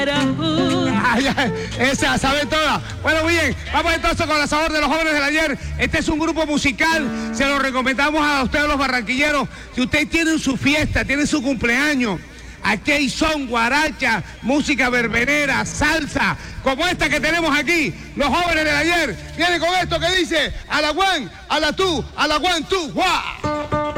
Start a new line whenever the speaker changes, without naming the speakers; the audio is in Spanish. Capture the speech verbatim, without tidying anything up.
carajo.
Ay, ay, esa, sabe toda. Bueno, bien, vamos entonces con la sabor de los jóvenes del ayer. Este es un grupo musical, se lo recomendamos a ustedes los barranquilleros. Si ustedes tienen su fiesta, tienen su cumpleaños, aquí hay son, guaracha, música berberera, salsa, como esta que tenemos aquí. Los jóvenes del ayer vienen con esto que dice a la one, a la two, a la one, two, guau.